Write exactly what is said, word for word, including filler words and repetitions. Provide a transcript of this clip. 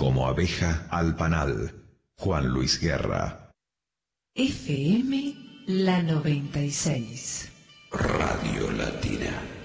Como abeja al panal. Juan Luis Guerra. F M La noventa y seis. Radio Latina.